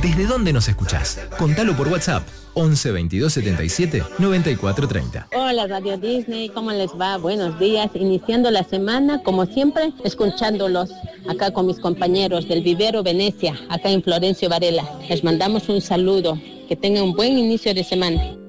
¿Desde dónde nos escuchás? Contalo por WhatsApp 11 22 77 94 30. Hola Radio Disney, ¿cómo les va? Buenos días, iniciando la semana como siempre, escuchándolos acá con mis compañeros del Vivero Venecia, acá en Florencio Varela. Les mandamos un saludo, que tengan un buen inicio de semana.